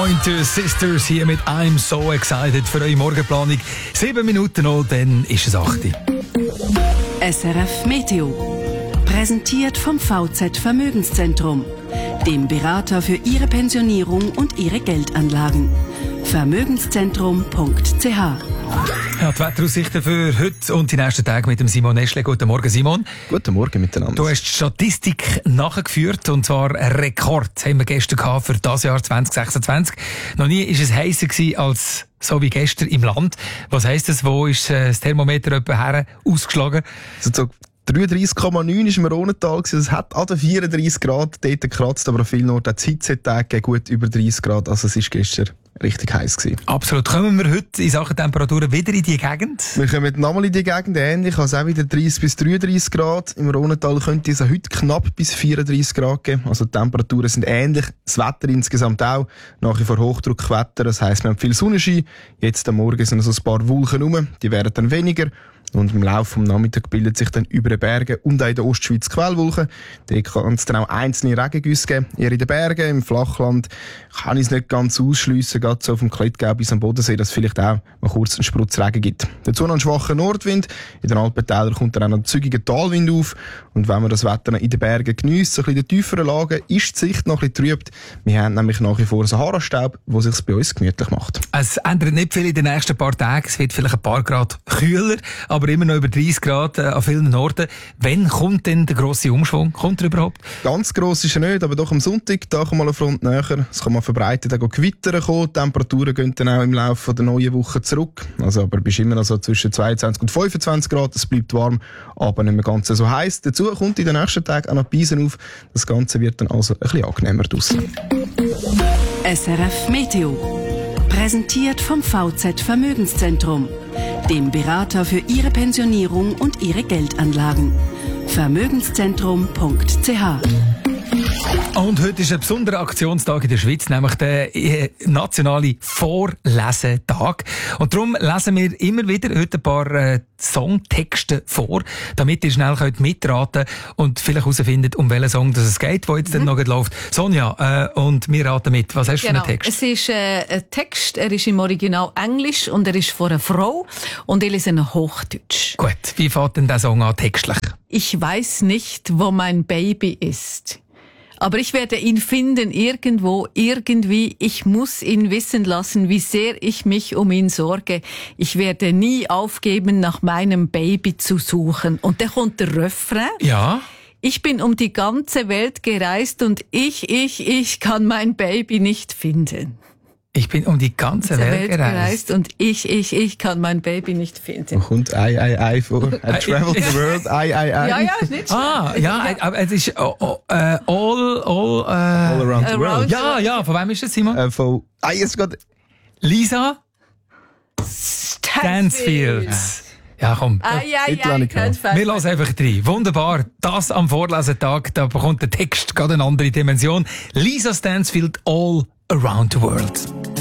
Pointer Sisters hier mit I'm So Excited für eure Morgenplanung. 7 Minuten noch, dann ist es 8. SRF Meteo. Präsentiert vom VZ Vermögenszentrum, dem Berater für Ihre Pensionierung und Ihre Geldanlagen. Vermögenszentrum.ch. Ja, die Wetteraussichten für heute und die nächsten Tage mit dem Simon Eschle. Guten Morgen, Simon. Guten Morgen miteinander. Du hast die Statistik nachgeführt, und zwar ein Rekord haben wir gestern gehabt für das Jahr 2026. Noch nie war es heißer gewesen als so wie gestern im Land. Was heisst das? Wo ist das Thermometer etwa her ausgeschlagen? So 33,9 ist im Rhonental gewesen. Es hat an den 34 Grad dort gekratzt, aber an vielen Orten hat es Hitzetage gut über 30 Grad. Also es ist gestern richtig heiß gewesen. Absolut. Kommen wir heute in Sachen Temperaturen wieder in die Gegend? Wir kommen nochmal in die Gegend ähnlich, also auch wieder 30 bis 33 Grad. Im Rhonental könnte es heute knapp bis 34 Grad geben. Also die Temperaturen sind ähnlich. Das Wetter insgesamt auch. Nach wie vor Hochdruckwetter. Das heisst, wir haben viel Sonnenschein. Jetzt am Morgen sind so ein paar Wolken rum. Die werden dann weniger. Und im Laufe des Nachmittags bildet sich dann über den Bergen und auch in der Ostschweiz Quellwolken. Dort kann es dann auch einzelne Regengüsse geben. Eher in den Bergen, im Flachland kann ich es nicht ganz ausschliessen, gerade so vom Klettgau bis am Bodensee, dass es vielleicht auch mal kurz einen Sprutz Regen gibt. Dazu noch einen schwachen Nordwind. In den Alpentälern kommt dann auch noch ein zügiger Talwind auf. Und wenn wir das Wetter in den Bergen geniessen, so ein bisschen in den tieferen Lagen, ist die Sicht noch ein bisschen trübt. Wir haben nämlich nach wie vor Sahara-Staub, der sich bei uns gemütlich macht. Es ändert nicht viel in den nächsten paar Tagen. Es wird vielleicht ein paar Grad kühler, aber immer noch über 30 Grad an vielen Orten. Wann kommt denn der grosse Umschwung? Kommt er überhaupt? Ganz gross ist er nicht, aber doch am Sonntag, da kommt mal eine Front näher. Es kann mal verbreitet, dann Gewitter kommen. Die Temperaturen gehen dann auch im Laufe der neuen Woche zurück. Also, aber bist immer noch so zwischen 22 und 25 Grad. Es bleibt warm, aber nicht mehr ganz so heiß. Dazu kommt in den nächsten Tagen auch noch Beisen auf. Das Ganze wird dann also ein bisschen angenehmer draussen. SRF Meteo. Präsentiert vom VZ Vermögenszentrum, dem Berater für Ihre Pensionierung und Ihre Geldanlagen. Vermögenszentrum.ch. Und heute ist ein besonderer Aktionstag in der Schweiz, nämlich der nationale Vorlesetag. Und darum lesen wir immer wieder heute ein paar Songtexte vor, damit ihr schnell mitraten könnt und vielleicht herausfindet, um welchen Song es geht, der jetzt dann noch läuft. Sonja, und wir raten mit. Was hast du für einen Text? Es ist ein Text, er ist im Original Englisch und er ist von einer Frau und ich lese ihn Hochdeutsch. Gut, wie fängt denn der Song an textlich? Ich weiß nicht, wo mein Baby ist. Aber ich werde ihn finden irgendwo, irgendwie. Ich muss ihn wissen lassen, wie sehr ich mich um ihn sorge. Ich werde nie aufgeben, nach meinem Baby zu suchen. Und dann kommt der Refrain. Ja. Ich bin um die ganze Welt gereist und ich kann mein Baby nicht finden. Ich bin um die ganze Welt gereist. Und ich kann mein Baby nicht finden. Und kommt I vor. I traveled the world, I. Ja, ist nicht schlecht. Ja, aber es ist all around the world. Ja, von wem ist das, Simon? Von, jetzt geht Lisa Stansfield. Ja, komm. Ich kann Wir lassen einfach rein. Wunderbar. Das am Vorlesetag, da bekommt der Text gerade eine andere Dimension. Lisa Stansfield, All Around the World.